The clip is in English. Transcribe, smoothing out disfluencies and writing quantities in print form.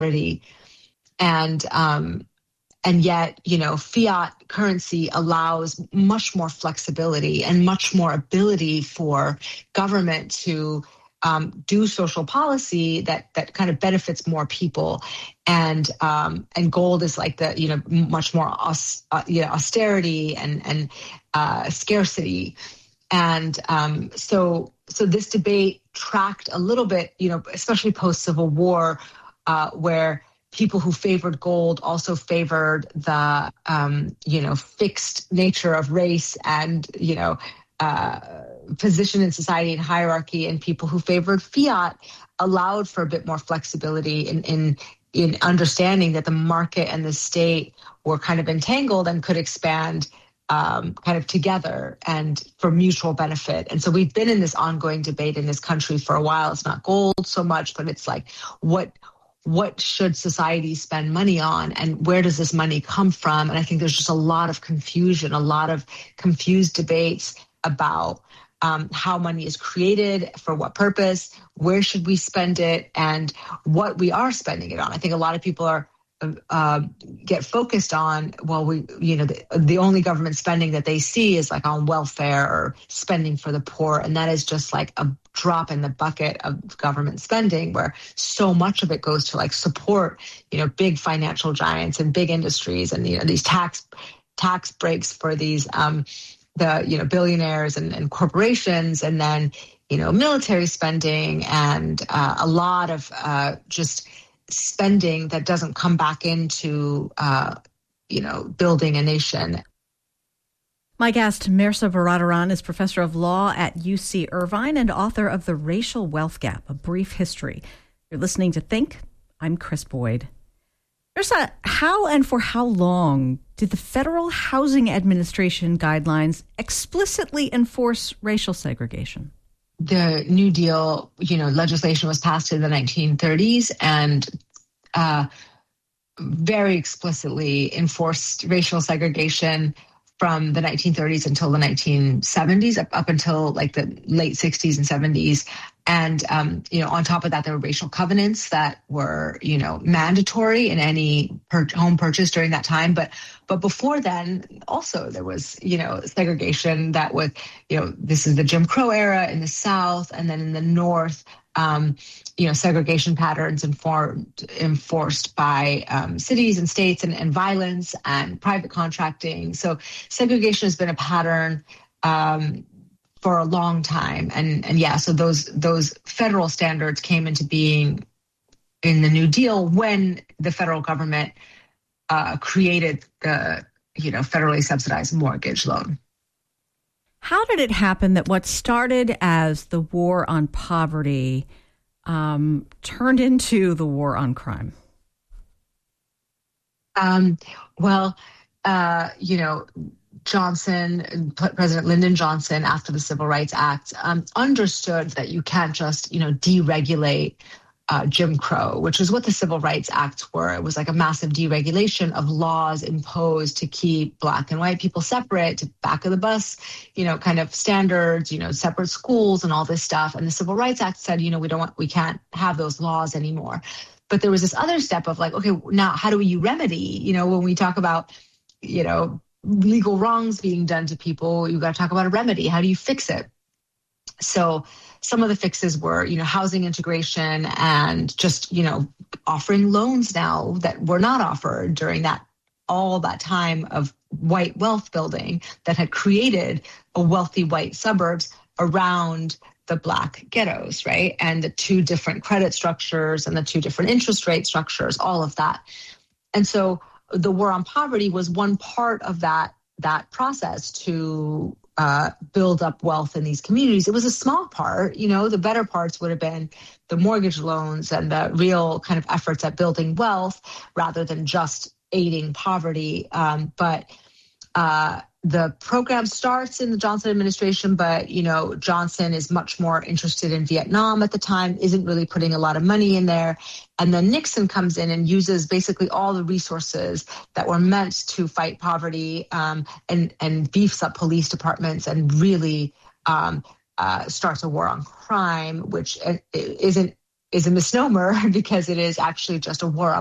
And yet, fiat currency allows much more flexibility and much more ability for government to do social policy that kind of benefits more people. And gold is like the, much more austerity and scarcity. And so this debate tracked a little bit, especially post-Civil War, where people who favored gold also favored the, fixed nature of race and, position in society and hierarchy, and people who favored fiat allowed for a bit more flexibility in understanding that the market and the state were kind of entangled and could expand kind of together and for mutual benefit. And so we've been in this ongoing debate in this country for a while. It's not gold so much, but it's like, what should society spend money on, and where does this money come from? And I think there's just a lot of confusion, a lot of confused debates about how money is created, for what purpose, where should we spend it, and what we are spending it on. I think a lot of people are get focused on, the only government spending that they see is like on welfare or spending for the poor, and that is just like a drop in the bucket of government spending, where so much of it goes to like support, big financial giants and big industries, and these tax breaks for these billionaires and corporations, and then military spending, and a lot of just spending that doesn't come back into building a nation. My guest, Mehrsa Baradaran, is professor of law at UC Irvine and author of The Racial Wealth Gap, A Brief History. You're listening to Think. I'm Chris Boyd. Mehrsa, how and for how long did the Federal Housing Administration guidelines explicitly enforce racial segregation? The New Deal, legislation was passed in the 1930s and very explicitly enforced racial segregation from the 1930s until the 1970s, up until like the late 60s and 70s. And, on top of that, there were racial covenants that were, mandatory in any home purchase during that time. But before then, also there was, segregation that was, this is the Jim Crow era in the South, and then in the North, segregation patterns enforced by cities and states, and violence and private contracting. So segregation has been a pattern for a long time. So those federal standards came into being in the New Deal when the federal government created the, federally subsidized mortgage loan. How did it happen that what started as the war on poverty turned into the war on crime? President Lyndon Johnson, after the Civil Rights Act, understood that you can't just, deregulate Jim Crow, which is what the Civil Rights Acts were. It was like a massive deregulation of laws imposed to keep Black and white people separate, to back of the bus, kind of standards, separate schools and all this stuff. And the Civil Rights Act said, we can't have those laws anymore. But there was this other step of like, okay, now how do you remedy? When we talk about, legal wrongs being done to people, you got to talk about a remedy. How do you fix it? So some of the fixes were, housing integration and just, offering loans now that were not offered during all that time of white wealth building that had created a wealthy white suburbs around the Black ghettos, right? And the two different credit structures and the two different interest rate structures, all of that. And so the war on poverty was one part of that process to build up wealth in these communities. It was a small part, the better parts would have been the mortgage loans and the real kind of efforts at building wealth rather than just aiding poverty. But the program starts in the Johnson administration, but, Johnson is much more interested in Vietnam at the time, isn't really putting a lot of money in there. And then Nixon comes in and uses basically all the resources that were meant to fight poverty and beefs up police departments and really starts a war on crime, which isn't is a misnomer because it is actually just a war